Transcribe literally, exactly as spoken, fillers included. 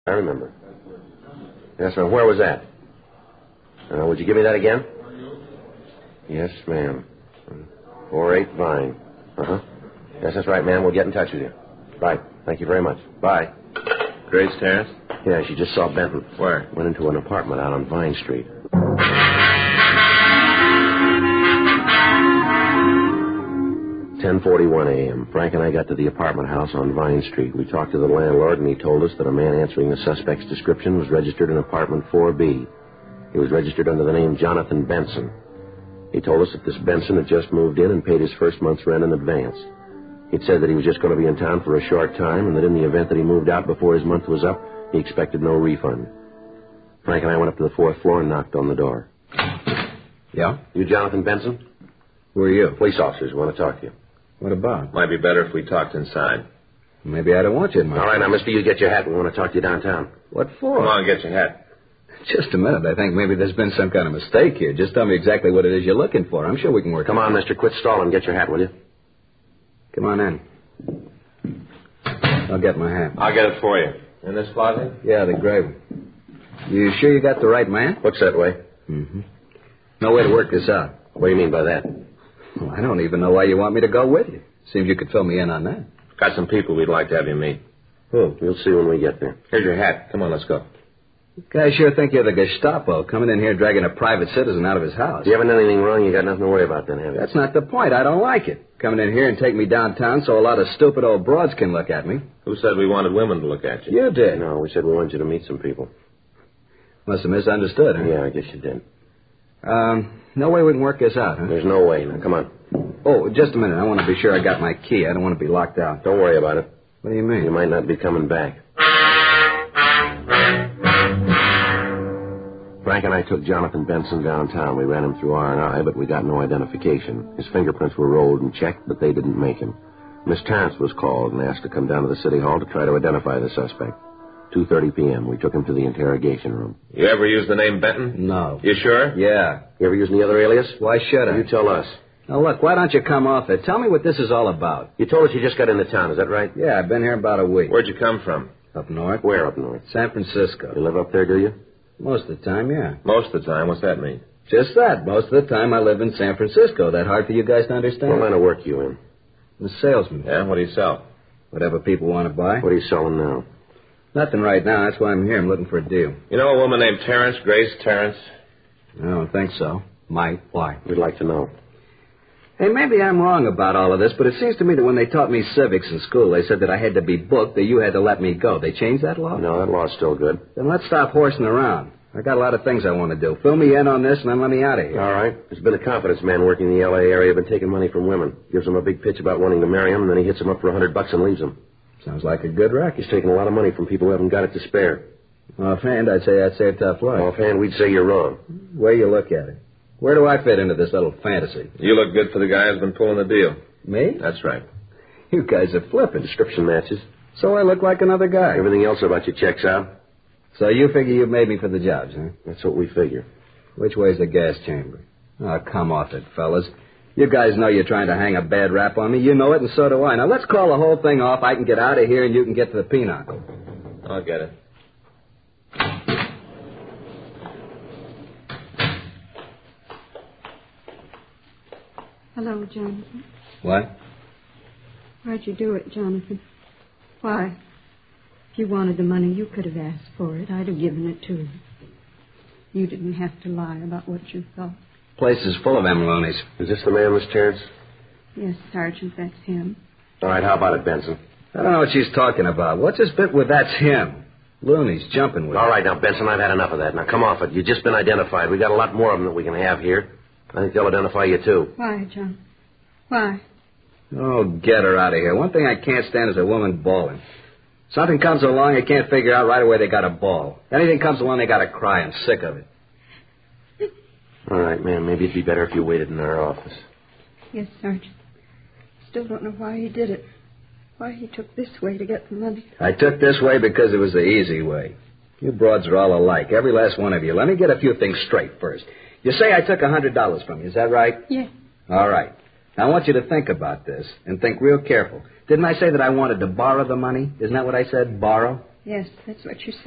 I remember. Yes, ma'am. Where was that? Uh, would you give me that again? Yes, ma'am. four eight Vine. Uh-huh. Yes, that's right, ma'am. We'll get in touch with you. Right. Thank you very much. Bye. Grace Terrace? Yeah, she just saw Benton. Where? Went into an apartment out on Vine Street. ten forty-one a.m. Frank and I got to the apartment house on Vine Street. We talked to the landlord, and he told us that a man answering the suspect's description was registered in apartment four B. He was registered under the name Jonathan Benson. He told us that this Benson had just moved in and paid his first month's rent in advance. He'd said that he was just going to be in town for a short time, and that in the event that he moved out before his month was up, he expected no refund. Frank and I went up to the fourth floor and knocked on the door. Yeah? You Jonathan Benson? Who are you? Police officers. We want to talk to you. What about? Might be better if we talked inside. Maybe I don't want you in my... All right, now, mister, you get your hat. We want to talk to you downtown. What for? Come on, get your hat. Just a minute. I think maybe there's been some kind of mistake here. Just tell me exactly what it is you're looking for. I'm sure we can work Come it on, out. mister. Quit stalling. Get your hat, will you? Come on in. I'll get my hat. I'll get it for you. In this closet? Yeah, the gray one. You sure you got the right man? Looks that way. Mm-hmm. No way to work this out. What do you mean by that? Well, I don't even know why you want me to go with you. Seems you could fill me in on that. Got some people we'd like to have you meet. Who? We'll see when we get there. Here's your hat. Come on, let's go. Guys sure think you're the Gestapo, coming in here dragging a private citizen out of his house. If you haven't done anything wrong, you got nothing to worry about then, have you? That's not the point. I don't like it. Coming in here and take me downtown so a lot of stupid old broads can look at me. Who said we wanted women to look at you? You did. No, we said we wanted you to meet some people. Must have misunderstood, huh? Yeah, I guess you did. Um, no way we can work this out, huh? There's no way. Now, come on. Oh, just a minute. I want to be sure I got my key. I don't want to be locked out. Don't worry about it. What do you mean? You might not be coming back. Frank and I took Jonathan Benson downtown. We ran him through R and I, but we got no identification. His fingerprints were rolled and checked, but they didn't make him. Miss Terrence was called and asked to come down to the city hall to try to identify the suspect. two thirty p.m. We took him to the interrogation room. You ever use the name Benton? No. You sure? Yeah. You ever use any other alias? Why should I? You tell us. Now, look, why don't you come off it? Tell me what this is all about. You told us you just got into town, is that right? Yeah, I've been here about a week. Where'd you come from? Up north. Where up north? San Francisco. You live up there, do you? Most of the time, yeah. Most of the time. What's that mean? Just that. Most of the time I live in San Francisco. That hard for you guys to understand? What line of work you in? I'm a salesman. Yeah, what do you sell? Whatever people want to buy. What are you selling now? Nothing right now. That's why I'm here. I'm looking for a deal. You know a woman named Terrence, Grace Terrence? I don't think so. Might. Why? We'd like to know. Hey, maybe I'm wrong about all of this, but it seems to me that when they taught me civics in school, they said that I had to be booked, that you had to let me go. They changed that law? No, that law's still good. Then let's stop horsing around. I got a lot of things I want to do. Fill me in on this and then let me out of here. All right. There's been a confidence man working in the L A area, been taking money from women. Gives them a big pitch about wanting to marry him, and then he hits them up for a hundred bucks and leaves them. Sounds like a good racket. He's taking a lot of money from people who haven't got it to spare. Offhand, I'd say I'd save tough life. Offhand, we'd say you're wrong. Way you look at it. Where do I fit into this little fantasy? You look good for the guy who's been pulling the deal. Me? That's right. You guys are flipping. Description matches. So I look like another guy. Everything else about you checks out. So you figure you've made me for the jobs, huh? That's what we figure. Which way's the gas chamber? Oh, come off it, fellas. You guys know you're trying to hang a bad rap on me. You know it, and so do I. Now, let's call the whole thing off. I can get out of here, and you can get to the pinochle. I'll get it. Hello, Jonathan. What? Why'd you do it, Jonathan? Why? If you wanted the money, you could have asked for it. I'd have given it to you. You didn't have to lie about what you thought. Place is full of them loonies. Is this the man, Miss Terrence? Yes, Sergeant, that's him. All right, how about it, Benson? I don't know what she's talking about. What's this bit with that's him? Loonies jumping with All it. right, now, Benson, I've had enough of that. Now, come off it. You've just been identified. We got a lot more of them that we can have here. I think they'll identify you, too. Why, John? Why? Oh, get her out of here. One thing I can't stand is a woman bawling. Something comes along, I can't figure out right away they got to bawl. Anything comes along, they got to cry. I'm sick of it. All right, ma'am, maybe it'd be better if you waited in our office. Yes, Sergeant. Still don't know why he did it. Why he took this way to get the money. I took this way because it was the easy way. You broads are all alike, every last one of you. Let me get a few things straight first. You say I took a hundred dollars from you, is that right? Yes. All right. Now, I want you to think about this and think real careful. Didn't I say that I wanted to borrow the money? Isn't that what I said, borrow? Yes, that's what you said.